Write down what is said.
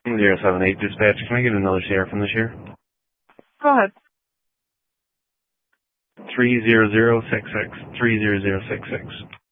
078 dispatch, can I get another sheriff in this here? Go ahead. 30066. 30066.